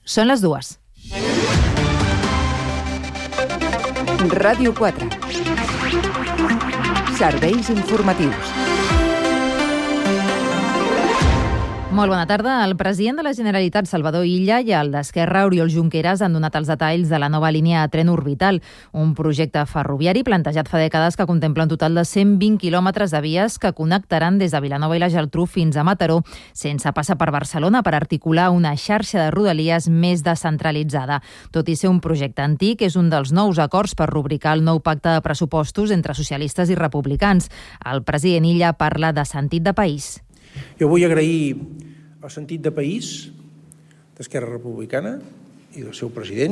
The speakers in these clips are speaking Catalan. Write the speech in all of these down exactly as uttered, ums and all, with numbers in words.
Són les dues. Ràdio quatre. Serveis informatius. Molt bona tarda. El president de la Generalitat, Salvador Illa, i el d'Esquerra, Oriol Junqueras, han donat els detalls de la nova línia de tren orbital, un projecte ferroviari plantejat fa dècades que contempla un total de cent vint quilòmetres de vies que connectaran des de Vilanova i la Geltrú fins a Mataró, sense passar per Barcelona, per articular una xarxa de rodalies més descentralitzada. Tot i ser un projecte antic, és un dels nous acords per rubricar el nou pacte de pressupostos entre socialistes i republicans. El president Illa parla de sentit de país. Jo vull agrair el sentit de país d'Esquerra Republicana i del seu president.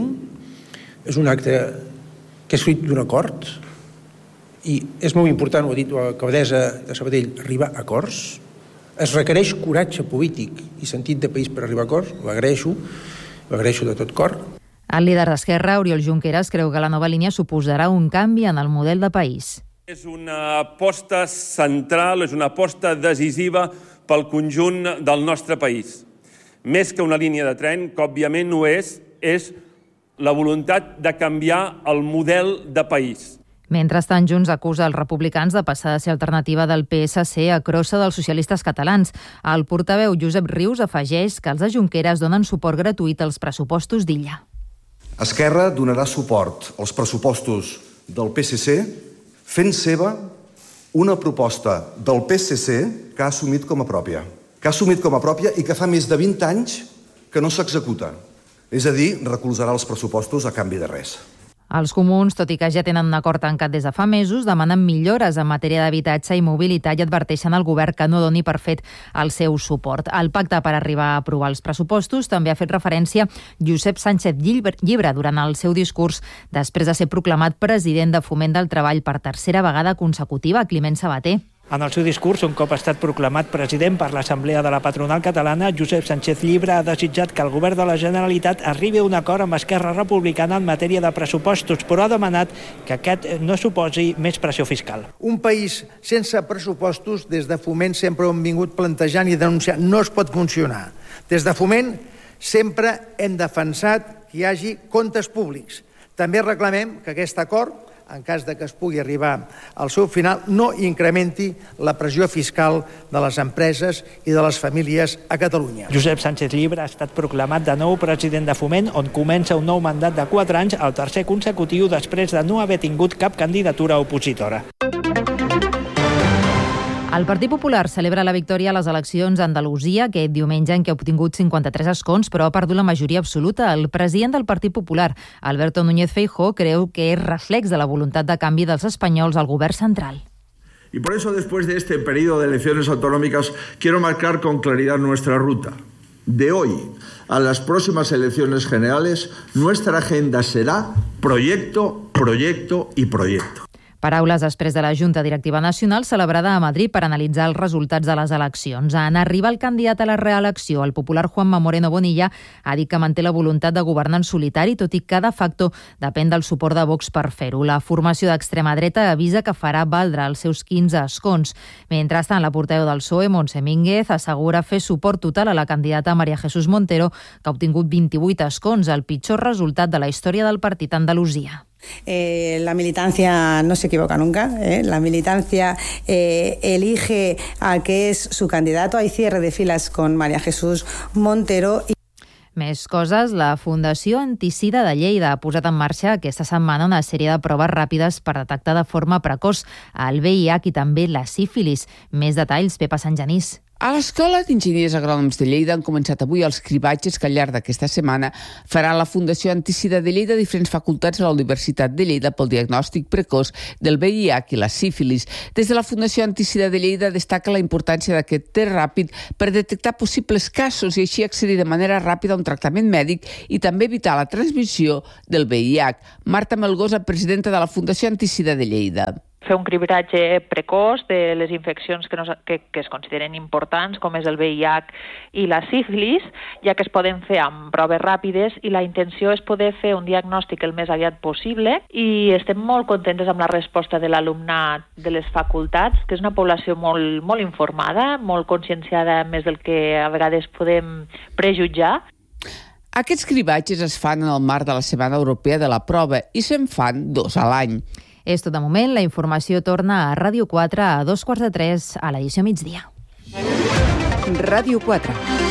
És un acte que és fruit d'un acord i és molt important, ho ha dit l'alcaldessa de Sabadell, arribar a acords. Es requereix coratge polític i sentit de país per arribar a acords. L'agraeixo, l'agraeixo de tot cor. El líder d'Esquerra, Oriol Junqueras, creu que la nova línia suposarà un canvi en el model de país. És una aposta central, és una aposta decisiva pel conjunt del nostre país. Més que una línia de tren, que òbviament no és, és la voluntat de canviar el model de país. Mentrestant, Junts acusa els republicans de passar a ser alternativa del P S C a crossa dels socialistes catalans. El portaveu Josep Rius afegeix que els de Junqueras donen suport gratuït als pressupostos d'Illa. Esquerra donarà suport als pressupostos del P S C fent seva una proposta del P S C que ha assumit com a pròpia. Que ha assumit com a pròpia i que fa més de vint anys que no s'executa. És a dir, recolzarà els pressupostos a canvi de res. Els comuns, tot i que ja tenen un acord tancat des de fa mesos, demanen millores en matèria d'habitatge i mobilitat i adverteixen al govern que no doni per fet el seu suport. Al pacte per arribar a aprovar els pressupostos també ha fet referència Josep Sánchez Llibre durant el seu discurs després de ser proclamat president de Foment del Treball per tercera vegada consecutiva, Climent Sabater. En el seu discurs, un cop ha estat proclamat president per l'Assemblea de la Patronal Catalana, Josep Sánchez Llibre ha desitjat que el govern de la Generalitat arribi a un acord amb Esquerra Republicana en matèria de pressupostos, però ha demanat que aquest no suposi més pressió fiscal. Un país sense pressupostos, des de Foment sempre ho hem vingut plantejant i denunciant, no es pot funcionar. Des de Foment sempre hem defensat que hi hagi comptes públics. També reclamem que aquest acord, en cas de que es pugui arribar al seu final, no incrementi la pressió fiscal de les empreses i de les famílies a Catalunya. Josep Sánchez Llibre ha estat proclamat de nou president de Foment, on comença un nou mandat de quatre anys, el tercer consecutiu després de no haver tingut cap candidatura opositora. El Partit Popular celebra la victòria a les eleccions a Andalusia aquest diumenge, en què ha obtingut cinquanta-tres escons, però ha perdut la majoria absoluta. El president del Partit Popular, Alberto Núñez Feijóo, creu que és reflex de la voluntat de canvi dels espanyols al govern central. Y por eso, después de este periodo de elecciones autonómicas, quiero marcar con claridad nuestra ruta. De hoy a las próximas elecciones generales, nuestra agenda será proyecto, proyecto y proyecto. Paraules després de la Junta Directiva Nacional celebrada a Madrid per analitzar els resultats de les eleccions. En arribar el candidat a la reelecció, el popular Juanma Moreno Bonilla, ha dit que manté la voluntat de governar en solitari, tot i que de facto depèn del suport de Vox per fer-ho. La formació d'extrema dreta avisa que farà valdre els seus quinze escons. Mentrestant, la portaveu del P S O E, Montse Mínguez, assegura fer suport total a la candidata María Jesús Montero, que ha obtingut vint-i-vuit escons, el pitjor resultat de la història del partit a Andalusia. Eh, la militancia no se equivoca nunca, ¿eh? La militancia eh, elige al que es su candidato. Hay cierre de filas con María Jesús Montero. Y... Més coses, la Fundació Anticida de Lleida ha posat en marxa aquesta setmana una sèrie de proves ràpides per detectar de forma precoç el V I H i també la sífilis. Més detalls, Pepa Santgenís. A l'Escola d'Enginyers Agrònoms de Lleida han començat avui els cribatges que al llarg d'aquesta setmana farà la Fundació Anticida de Lleida a diferents facultats a la Universitat de Lleida pel diagnòstic precoç del V I H i la sífilis. Des de la Fundació Anticida de Lleida destaca la importància d'aquest test ràpid per detectar possibles casos i així accedir de manera ràpida a un tractament mèdic i també evitar la transmissió del V I H. Marta Melgosa, presidenta de la Fundació Anticida de Lleida. Fer un cribratge precoç de les infeccions que, no, que, que es consideren importants, com és el V I H i la sífilis, ja que es poden fer amb proves ràpides i la intenció és poder fer un diagnòstic el més aviat possible i estem molt contentes amb la resposta de l'alumnat de les facultats, que és una població molt, molt informada, molt conscienciada més del que a vegades podem prejutjar. Aquests cribatges es fan en el marc de la Setmana Europea de la Prova i se'n fan dos a l'any. És tot de moment. La informació torna a Ràdio quatre a dos quarts de tres a l'edició migdia. Ràdio quatre.